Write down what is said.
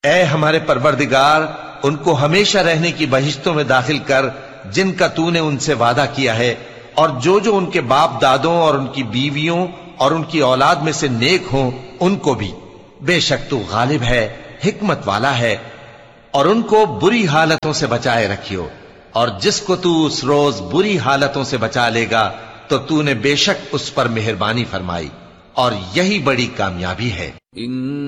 ए हमारे परवरदिगार, उनको हमेशा रहने की बहिश्तों में दाखिल कर जिनका तूने उनसे वादा किया है, और जो जो उनके बाप दादों और उनकी बीवियों और उनकी औलाद में से नेक हों उनको भी। बेशक तू गालिब है, हिकमत वाला है। और उनको बुरी हालतों से बचाए रखियो, और जिसको तू उस रोज बुरी हालतों से बचा लेगा तो तूने बेशक उस पर मेहरबानी फरमाई, और यही बड़ी कामयाबी है।